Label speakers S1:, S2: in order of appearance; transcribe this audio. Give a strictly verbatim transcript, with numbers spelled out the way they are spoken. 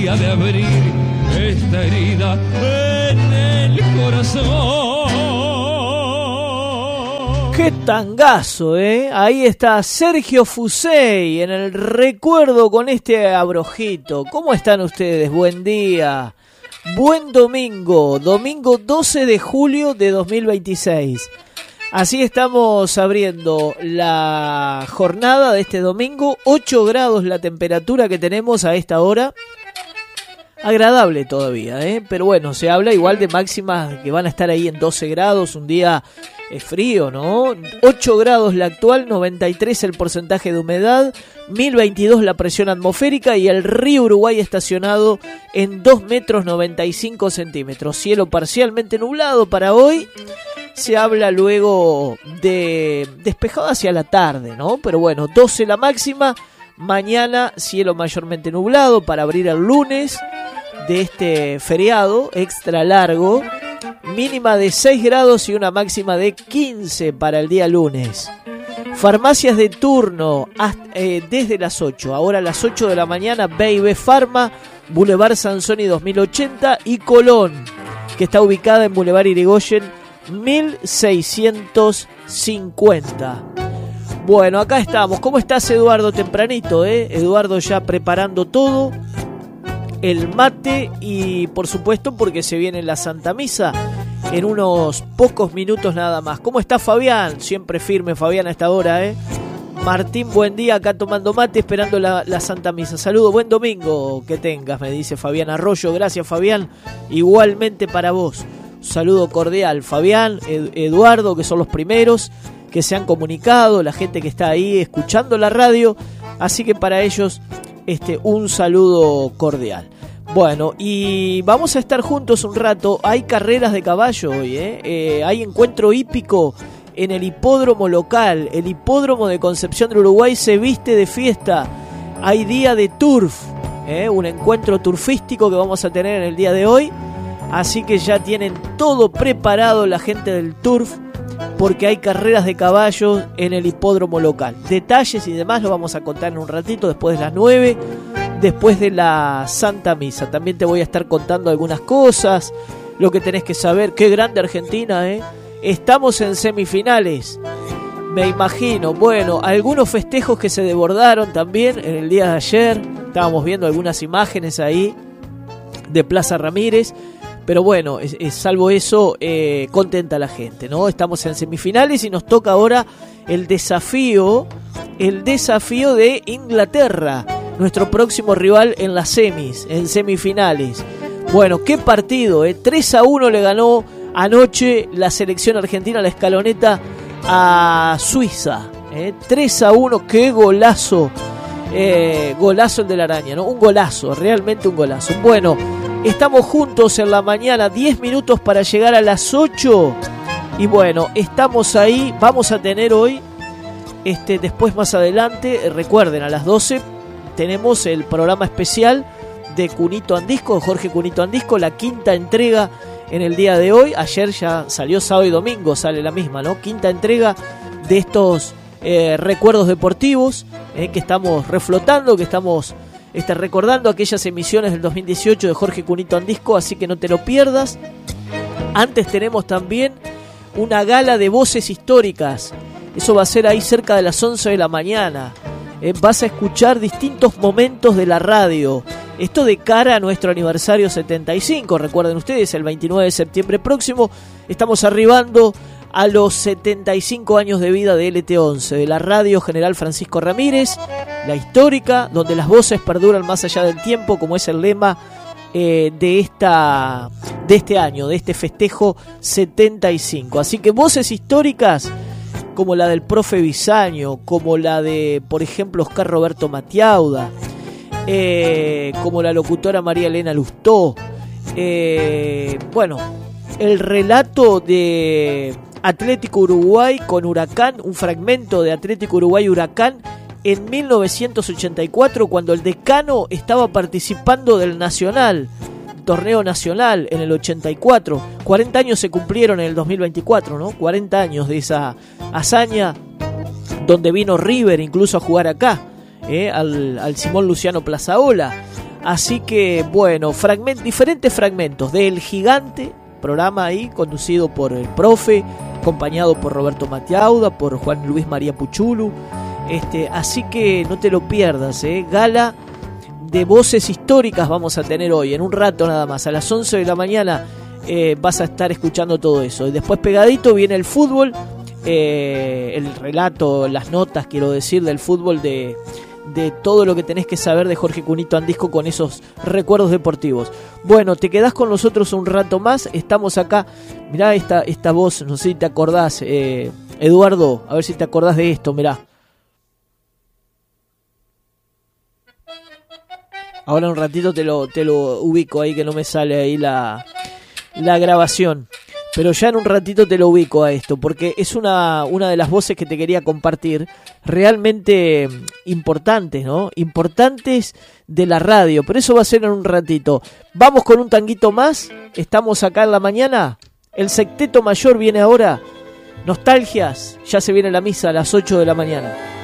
S1: día de abrir esta herida en el corazón.
S2: ¡Qué tangazo, eh! Ahí está Sergio Fusey en el recuerdo con este abrojito. ¿Cómo están ustedes? Buen día. Buen domingo. Domingo doce de julio de dos mil veintiséis. Así estamos abriendo la jornada de este domingo. ocho grados la temperatura que tenemos a esta hora. Agradable todavía, ¿eh? Pero bueno, se habla igual de máximas que van a estar ahí en doce grados, un día es frío, ¿no? ocho grados la actual, noventa y tres el porcentaje de humedad, mil veintidós la presión atmosférica y el río Uruguay estacionado en dos metros noventa y cinco centímetros. Cielo parcialmente nublado para hoy. Se habla luego de despejado hacia la tarde, ¿no? Pero bueno, doce la máxima. Mañana cielo mayormente nublado para abrir el lunes de este feriado extra largo. Mínima de seis grados y una máxima de quince para el día lunes. Farmacias de turno hasta, eh, desde las ocho. Ahora a las ocho de la mañana, B y B Pharma, Boulevard Sansoni dos mil ochenta y Colón, que está ubicada en Boulevard Irigoyen mil seiscientos cincuenta. Bueno, acá estamos. ¿Cómo estás, Eduardo? Tempranito, ¿eh? Eduardo ya preparando todo, el mate y, por supuesto, porque se viene la Santa Misa en unos pocos minutos nada más. ¿Cómo está Fabián? Siempre firme Fabián a esta hora, ¿eh? Martín, buen día, acá tomando mate, esperando la, la Santa Misa. Saludo, buen domingo que tengas, me dice Fabián Arroyo. Gracias, Fabián. Igualmente para vos. Saludo cordial, Fabián, Ed- Eduardo, que son los primeros que se han comunicado, la gente que está ahí escuchando la radio, así que para ellos este, un saludo cordial. Bueno, y vamos a estar juntos un rato. Hay carreras de caballo hoy, ¿eh? Eh, hay encuentro hípico en el hipódromo local. El hipódromo de Concepción del Uruguay se viste de fiesta. Hay día de turf, ¿eh? Un encuentro turfístico que vamos a tener en el día de hoy. Así que ya tienen todo preparado la gente del turf, porque hay carreras de caballos en el hipódromo local. Detalles y demás lo vamos a contar en un ratito, después de las nueve, después de la Santa Misa. También te voy a estar contando algunas cosas, lo que tenés que saber. Qué grande Argentina, ¿eh? Estamos en semifinales, me imagino. Bueno, algunos festejos que se desbordaron también en el día de ayer. Estábamos viendo algunas imágenes ahí de Plaza Ramírez. Pero bueno, es, es, salvo eso, eh, contenta la gente, ¿no? Estamos en semifinales y nos toca ahora el desafío, el desafío de Inglaterra, nuestro próximo rival en las semis, en semifinales. Bueno, qué partido, ¿eh? tres a uno le ganó anoche la selección argentina, la escaloneta, a Suiza, ¿eh? tres a uno, qué golazo, eh, golazo el de la araña, ¿no? Un golazo, realmente un golazo. Bueno, estamos juntos en la mañana, diez minutos para llegar a las ocho. Y bueno, estamos ahí. Vamos a tener hoy, este, después más adelante, recuerden, a las doce tenemos el programa especial de Cunito Andisco, de Jorge Cunito Andisco, la quinta entrega en el día de hoy. Ayer ya salió, sábado y domingo sale la misma, ¿no? Quinta entrega de estos eh, recuerdos deportivos eh, que estamos reflotando, que estamos... Está recordando aquellas emisiones del dos mil dieciocho de Jorge Cunito Andisco, así que no te lo pierdas. Antes tenemos también una gala de voces históricas. Eso va a ser ahí cerca de las once de la mañana. Eh, vas a escuchar distintos momentos de la radio. Esto de cara a nuestro aniversario setenta y cinco. Recuerden ustedes, el veintinueve de septiembre próximo estamos arribando a los setenta y cinco años de vida de L T once, de la radio General Francisco Ramírez, la histórica, donde las voces perduran más allá del tiempo, como es el lema eh, de, esta, de este año, de este festejo setenta y cinco. Así que voces históricas como la del profe Bisaño, como la de, por ejemplo, Oscar Roberto Matiauda, eh, como la locutora María Elena Lustó, eh, bueno, el relato de Atlético Uruguay con Huracán, un fragmento de Atlético Uruguay Huracán en mil novecientos ochenta y cuatro, cuando el decano estaba participando del Nacional, torneo nacional en el ochenta y cuatro. cuarenta años se cumplieron en el dos mil veinticuatro, ¿no? cuarenta años de esa hazaña, donde vino River incluso a jugar acá, ¿eh? al, al Simón Luciano Plazaola. Así que, bueno, fragment, diferentes fragmentos de El Gigante, programa ahí conducido por el profe, acompañado por Roberto Matiauda, por Juan Luis María Puchulu. Este, así que no te lo pierdas, ¿eh? Gala de voces históricas vamos a tener hoy, en un rato nada más, a las once de la mañana eh, vas a estar escuchando todo eso. Y después pegadito viene el fútbol, eh, el relato, las notas, quiero decir, del fútbol, de, de todo lo que tenés que saber de Jorge Cunito Andisco con esos recuerdos deportivos. Bueno, te quedás con nosotros un rato más, estamos acá, mirá esta, esta voz, no sé si te acordás, eh, Eduardo, a ver si te acordás de esto, mirá. Ahora un ratito te lo, te lo ubico ahí, que no me sale ahí la, la grabación. Pero ya en un ratito te lo ubico a esto, porque es una, una de las voces que te quería compartir, realmente importantes, ¿no? Importantes de la radio, pero eso va a ser en un ratito. Vamos con un tanguito más, estamos acá en la mañana, el Secteto Mayor viene ahora, Nostalgias, ya se viene la misa a las ocho de la mañana.